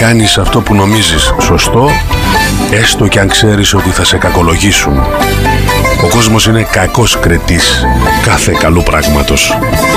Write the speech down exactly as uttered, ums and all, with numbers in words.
κάνεις αυτό που νομίζεις σωστό, έστω κι αν ξέρεις ότι θα σε κακολογήσουν. Ο κόσμος είναι κακός κριτής κάθε καλού πράγματος.